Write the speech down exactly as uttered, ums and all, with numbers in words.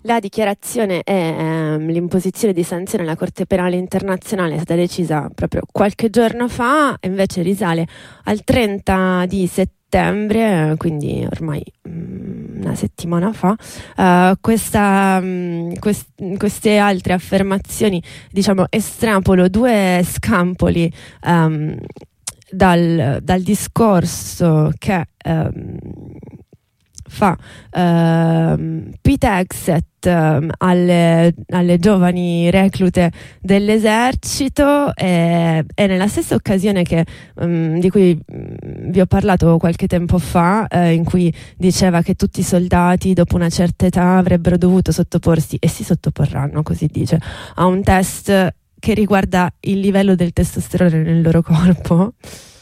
La dichiarazione e ehm, l'imposizione di sanzioni alla Corte Penale Internazionale è stata decisa proprio qualche giorno fa, invece risale al trenta di settembre, quindi ormai mm, una settimana fa. Uh, questa, mm, quest- queste altre affermazioni, diciamo, estrapolo due scampoli um, dal, dal discorso che um, fa ehm, Pete Hegseth ehm, alle, alle giovani reclute dell'esercito, e, e nella stessa occasione che, um, di cui um, vi ho parlato qualche tempo fa, eh, in cui diceva che tutti i soldati dopo una certa età avrebbero dovuto sottoporsi, e si sottoporranno, così dice, a un test che riguarda il livello del testosterone nel loro corpo.